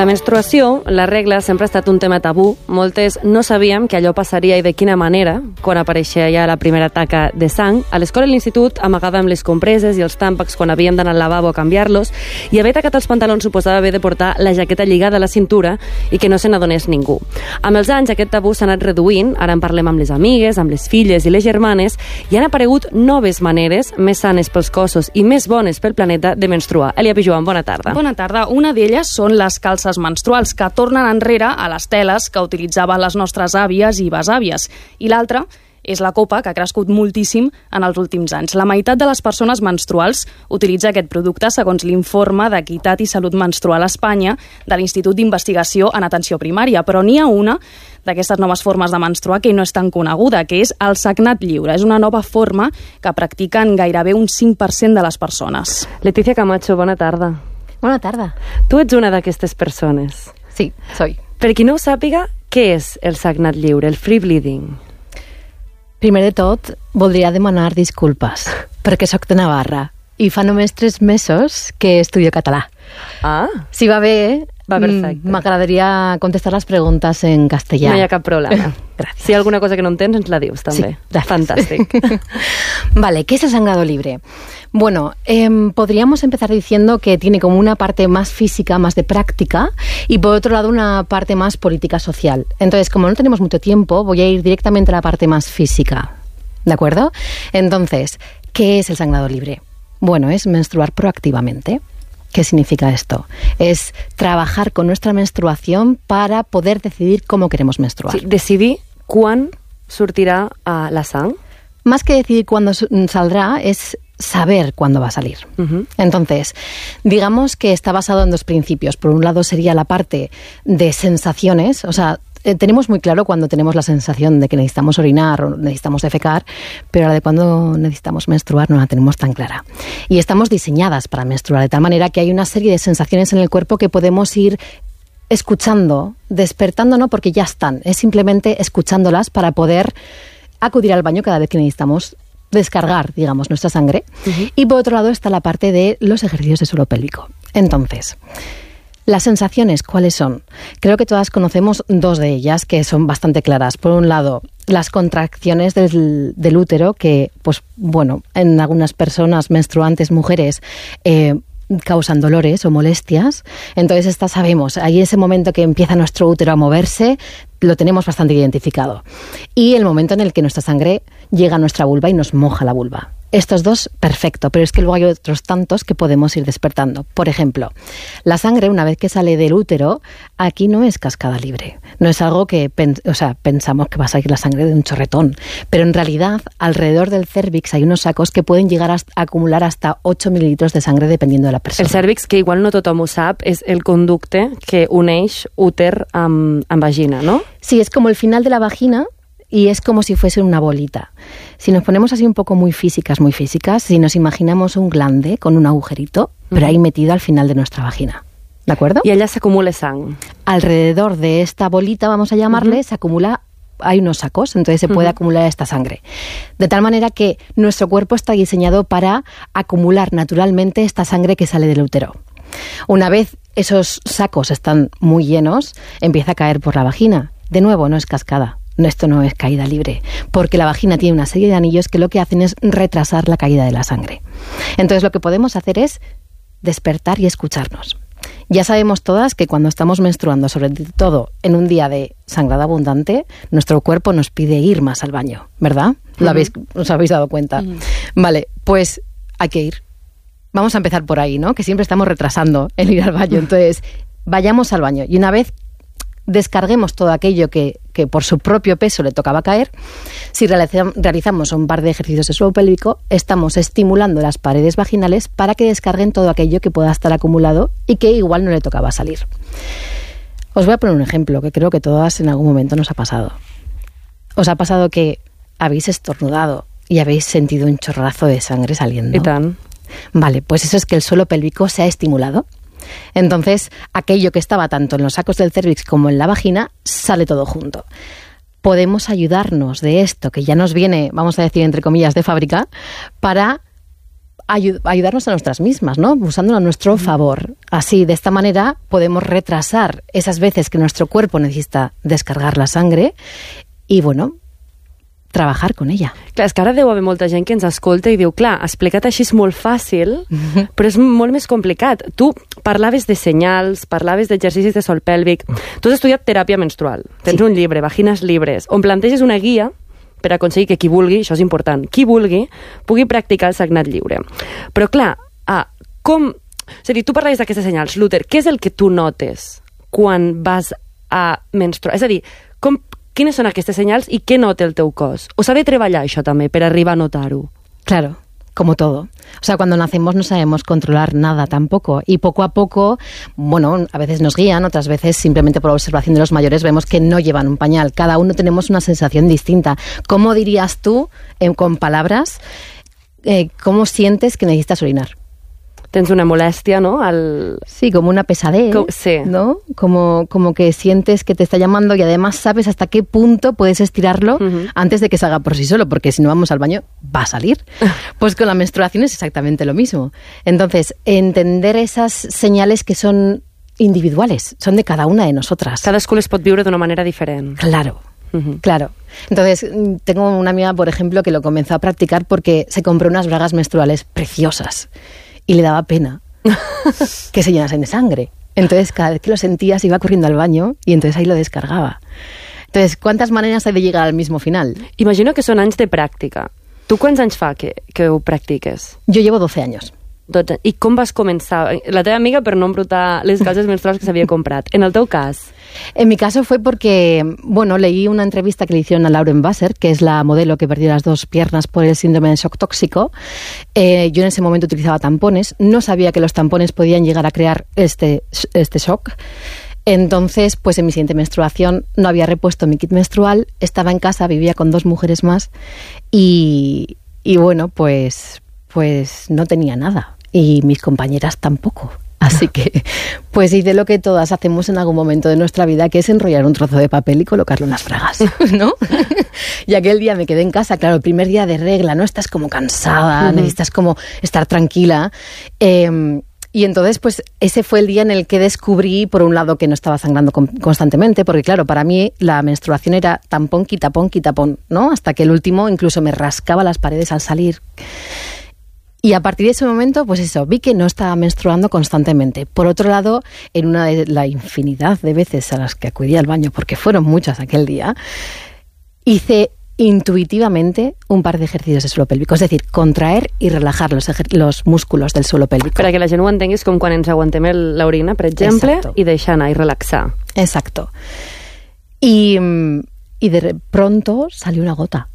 La menstruació, la regla, sempre ha estat un tema tabú. Moltes no sabíem que allò passaria i de quina manera quan apareixia ja la primera taca de sang. A l'escola i a l'institut amagàvem les compreses i els tàmpacs quan havíem d'anar al lavabo a canviar-los, i haver tacat els pantalons suposava haver de portar la jaqueta lligada a la cintura i que no se n'adonés ningú. Amb els anys aquest tabú s'ha anat reduint, ara en parlem amb les amigues, amb les filles i les germanes, i han aparegut noves maneres, més sanes pels cossos i més bones pel planeta, de menstruar. Elia Pijuan, bona tarda. Bona tarda. Una d'elles són les calces menstruals, que tornen enrere a les teles que utilitzaven les nostres àvies i besàvies. I l'altra és la copa, que ha crescut moltíssim en els últims anys. La meitat de les persones menstruals utilitza aquest producte, segons l'informe d'Equitat i Salut Menstrual a Espanya de l'Institut d'Investigació en Atenció Primària. Però n'hi ha una d'aquestes noves formes de menstruar que no és tan coneguda, que és el sagnat lliure. És una nova forma que practiquen gairebé un 5% de les persones. Leticia Camacho, bona tarda. Bona tarda. Tu ets una d'aquestes persones. Sí, soy. Per qui no ho sàpiga, què és el sagnat lliure, el free bleeding? Primer de tot, voldria demanar disculpes, perquè sóc de Navarra i fa només 3 mesos que estudio català. Ah, Si va bé, va perfecte. m'agradaria contestar les preguntes en castellà. No hi ha cap problema. Gràcies. Si hi ha alguna cosa que no entens, ens la dius, també. Sí, gracias. Fantàstic. Vale, ¿qué es el sangrado libre? Bueno, podríamos empezar diciendo que tiene como una parte más física, más de práctica, y por otro lado una parte más política social. Entonces, como no tenemos mucho tiempo, voy a ir directamente a la parte más física, ¿de acuerdo? Entonces, ¿qué es el sangrado libre? Bueno, es menstruar proactivamente. ¿Qué significa esto? Es trabajar con nuestra menstruación para poder decidir cómo queremos menstruar. Sí, decidir quan sortirà la sang. Más que decidir cuándo saldrá, es saber cuándo va a salir. Uh-huh. Entonces, digamos que está basado en 2 principios. Por un lado sería la parte de sensaciones, o sea, tenemos muy claro cuando tenemos la sensación de que necesitamos orinar o necesitamos defecar, pero la de cuando necesitamos menstruar no la tenemos tan clara. Y estamos diseñadas para menstruar, de tal manera que hay una serie de sensaciones en el cuerpo que podemos ir escuchando, despertando, no porque ya están, es simplemente escuchándolas para poder acudir al baño cada vez que necesitamos descargar, digamos, nuestra sangre. Uh-huh. Y por otro lado está la parte de los ejercicios de suelo pélvico. Entonces, las sensaciones, ¿cuáles son? Creo que todas conocemos 2 de ellas que son bastante claras. Por un lado, las contracciones del útero que, pues bueno, en algunas personas menstruantes, mujeres, causan dolores o molestias. Entonces, estas sabemos, ahí ese momento que empieza nuestro útero a moverse, lo tenemos bastante identificado. Y el momento en el que nuestra sangre llega a nuestra vulva y nos moja la vulva. Estos 2, perfecto, pero es que luego hay otros tantos que podemos ir despertando. Por ejemplo, la sangre, una vez que sale del útero, aquí no es cascada libre. No es algo que pensamos que va a salir la sangre de un chorretón. Pero en realidad, alrededor del cérvix hay unos sacos que pueden llegar a acumular hasta 8 mililitros de sangre dependiendo de la persona. El cèrvix, que igual no tothom ho sap, és el conducte que uneix úter amb vagina, no? Sí, es como el final de la vagina y es como si fuese una bolita. Si nos ponemos así un poco muy físicas, si nos imaginamos un glande con un agujerito, pero ahí metido al final de nuestra vagina. ¿De acuerdo? I allà s'acumula sang. Alrededor de esta bolita, vamos a llamarle, se acumula, hay unos sacos, entonces se puede acumular esta sangre. De tal manera que nuestro cuerpo está diseñado para acumular naturalmente esta sangre que sale del útero. Una vez esos sacos están muy llenos, empieza a caer por la vagina. De nuevo, no es cascada. Esto no es caída libre, porque la vagina tiene una serie de anillos que lo que hacen es retrasar la caída de la sangre. Entonces, lo que podemos hacer es despertar y escucharnos. Ya sabemos todas que cuando estamos menstruando, sobre todo en un día de sangrado abundante, nuestro cuerpo nos pide ir más al baño, ¿verdad? ¿Os habéis dado cuenta? Vale, pues hay que ir. Vamos a empezar por ahí, ¿no? Que siempre estamos retrasando el ir al baño. Entonces, vayamos al baño. Y una vez descarguemos todo aquello que por su propio peso le tocaba caer, si realizamos un par de ejercicios de suelo pélvico, estamos estimulando las paredes vaginales para que descarguen todo aquello que pueda estar acumulado y que igual no le tocaba salir. Os voy a poner un ejemplo que creo que todas en algún momento nos ha pasado. ¿Os ha pasado que habéis estornudado y habéis sentido un chorrazo de sangre saliendo? I tant. Vale, pues eso es que el suelo pélvico se ha estimulado. Entonces, aquello que estaba tanto en los sacos del cérvix como en la vagina, sale todo junto. Podemos ayudarnos de esto, que ya nos viene, vamos a decir entre comillas, de fábrica, para ayudarnos a nosotras mismas, ¿no? Usándolo a nuestro favor. Así, de esta manera, podemos retrasar esas veces que nuestro cuerpo necesita descargar la sangre y, bueno, treballar con ella. Clar, és que ara deu haver molta gent que ens escolta i diu, clar, explicat així és molt fàcil, però és molt més complicat. Tu parlaves de senyals, parlaves d'exercicis de sòl pèlvic. Tu has estudiat teràpia menstrual. Tens un llibre, Vagines Libres, on planteges una guia per aconseguir que qui vulgui, això és important, qui vulgui, pugui practicar el sagnat lliure. Però clar, és a dir, tu parlaves d'aquestes senyals. Luther, què és el que tu notes quan vas a menstruar? És a dir, quines són aquestes senyals i què nota el teu cos? O s'ha de treballar això també per arribar a notar-ho? Claro, como todo. O sea, cuando nacemos no sabemos controlar nada tampoco. Y poco a poco, bueno, a veces nos guían, otras veces simplemente por observación de los mayores vemos que no llevan un pañal. Cada uno tenemos una sensación distinta. ¿Cómo dirías tú, con palabras, cómo sientes que necesitas orinar? Tens una molèstia, ¿no? Sí, como una pesadez, sí. ¿no? Como que sientes que te está llamando y además sabes hasta qué punto puedes estirarlo antes de que salga por sí solo, porque si no vamos al baño, va a salir. Pues con la menstruación es exactamente lo mismo. Entonces, entender esas señales que son individuales, son de cada una de nosotras. Cadascú les pot viure d'una manera diferent. Claro. Claro. Entonces, tengo una amiga, por ejemplo, que lo comenzó a practicar porque se compró unas bragas menstruales preciosas. Y le daba pena que se llenasen de sangre. Entonces, cada vez que lo sentía, se iba corriendo al baño y entonces ahí lo descargaba. Entonces, ¿cuántas maneras hay de llegar al mismo final? Imagino que són anys de pràctica. Tu quants anys fa que ho practiques? Yo llevo 12 años. 12. I com vas començar? La teva amiga per no embrutar les calces menstruals que s'havia comprat. En el teu cas? En mi caso fue porque, bueno, leí una entrevista que le hicieron a Lauren Wasser, que es la modelo que perdió las 2 piernas por el síndrome de shock tóxico. Yo en ese momento utilizaba tampones. No sabía que los tampones podían llegar a crear este shock. Entonces, pues en mi siguiente menstruación no había repuesto mi kit menstrual, estaba en casa, vivía con 2 mujeres más y bueno, pues no tenía nada y mis compañeras tampoco. Así que, pues hice lo que todas hacemos en algún momento de nuestra vida, que es enrollar un trozo de papel y colocarle unas bragas, ¿no? Y aquel día me quedé en casa, claro, el primer día de regla, ¿no? Estás como cansada, necesitas como estar tranquila. Y entonces, pues ese fue el día en el que descubrí, por un lado, que no estaba sangrando constantemente, porque claro, para mí la menstruación era tampón, quitapón, ¿no? Hasta que el último incluso me rascaba las paredes al salir. Y a partir de ese momento, pues eso, vi que no estaba menstruando constantemente. Por otro lado, en una de la infinidad de veces a las que acudí al baño, porque fueron muchas aquel día, hice intuitivamente un par de ejercicios de suelo pélvico, es decir, contraer y relajar los músculos del suelo pélvico. Per a que la gent ho entengui, és com quan ens aguantem l'orina, per exemple, Exacto. I deixar anar i relaxar. Exacto. Y de pronto salió una gota.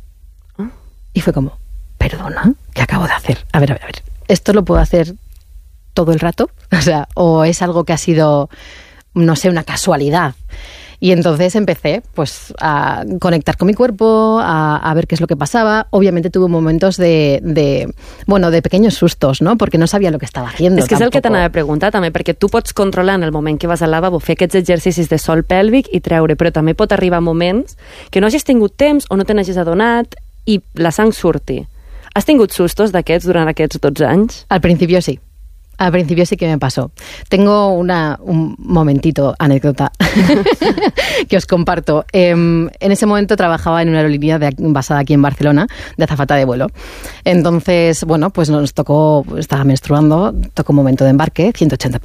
Y fue como, perdona, ¿qué acabo de hacer? A ver. ¿Esto lo puedo hacer todo el rato? O sea, ¿o es algo que ha sido, no sé, una casualidad? Y entonces empecé pues a conectar con mi cuerpo, a ver qué es lo que pasaba. Obviamente tuve momentos de pequeños sustos, ¿no? Porque no sabía lo que estava haciendo. És que és el que t'anava a preguntar també, perquè tu pots controlar en el moment que vas al lavabo fer aquests exercicis de sòl pèlvic i treure, però també pot arribar moments que no hagis tingut temps o no te n'hagis adonat i la sang surti. Has tingut sustos d'aquests durant aquests 12 anys? Al principio sí. Al principio sí que me pasó. Tengo un momentito, anécdota, que os comparto. En ese momento trabajaba en una aerolínea basada aquí en Barcelona, de azafata de vuelo. Entonces, bueno, pues nos tocó, estaba menstruando, tocó un momento de embarque, 180